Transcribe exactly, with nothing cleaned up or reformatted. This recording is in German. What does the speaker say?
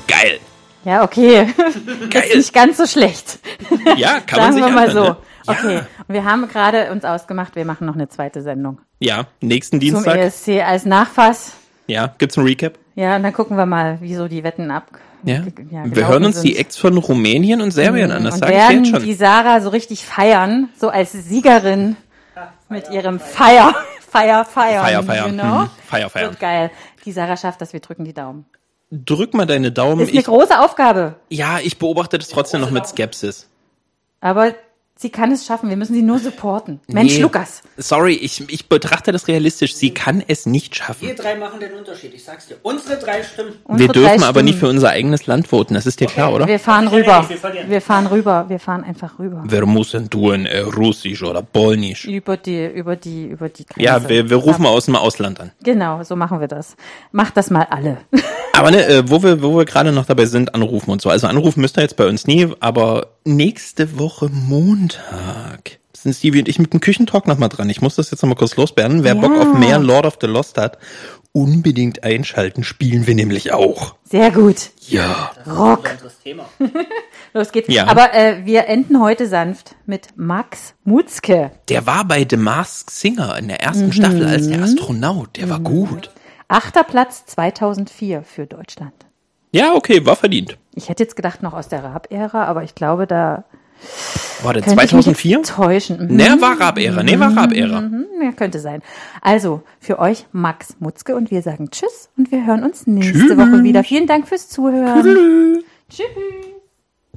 Geil. Ja, okay. Geil. Ist nicht ganz so schlecht. Ja, kann man Sagen sich wir mal anhören, so. ne? Okay. Ja. Und wir haben gerade uns ausgemacht, wir machen noch eine zweite Sendung. Ja, nächsten Zum Dienstag. E S C als Nachfass. Ja, gibt's ein Recap? Ja, und dann gucken wir mal, wieso die Wetten ab. Ja. ja Wir hören uns die Acts von Rumänien und Serbien an, das und sage ich werden jetzt schon. die Sarah so richtig feiern, so als Siegerin mit ihrem Feier, Feier, Feier. Feier, Feier. You know? Mhm. Feier, Feier. Wird geil. Die Sarah schafft das, wir drücken die Daumen. Drück mal deine Daumen. Ist eine Ich, große Aufgabe, ja, ich beobachte das trotzdem noch mit Skepsis. aber sie kann es schaffen, wir müssen sie nur supporten. Mensch, Nee. Lukas. Sorry, ich, ich betrachte das realistisch. Sie kann es nicht schaffen. Wir drei machen den Unterschied, ich sag's dir. Unsere drei Stimmen. Wir Unsere dürfen drei aber nicht Stimmen. für unser eigenes Land voten, das ist dir klar, oder? Wir fahren Wir verlieren rüber. nicht, wir verlieren. Wir fahren rüber. Wir fahren einfach rüber. Wir müssen tun, äh, Russisch oder Polnisch. Über die, über die, über die Grenze. Ja, wir, wir rufen mal aus dem Ausland an. Genau, so machen wir das. Macht das mal alle. Aber ne, äh, wo wir, wo wir gerade noch dabei sind, anrufen und so. Also anrufen müsst ihr jetzt bei uns nie, aber nächste Woche Montag sind Stevie und ich mit dem Küchentalk nochmal dran. Ich muss das jetzt nochmal kurz loswerden. Wer Ja. Bock auf mehr Lord of the Lost hat, unbedingt einschalten. Spielen wir nämlich auch. Sehr gut. Ja. Rock. Das ist ein anderes Thema. Los geht's. Ja. Aber äh, wir enden heute sanft mit Max Mutzke. Der war bei The Masked Singer in der ersten Staffel als der Astronaut. Der war gut. Achter Platz zweitausendvier für Deutschland. Ja, okay, war verdient. Ich hätte jetzt gedacht noch aus der Raab-Ära, aber ich glaube, da War der könnte zweitausendvier? ich mich jetzt täuschen. Mhm. Ne, war Raab-Ära. Ne, war Raab-Ära. Mhm, ja, könnte sein. Also, für euch Max Mutzke und wir sagen Tschüss und wir hören uns nächste Tschüss. Woche wieder. Vielen Dank fürs Zuhören. Tschüss.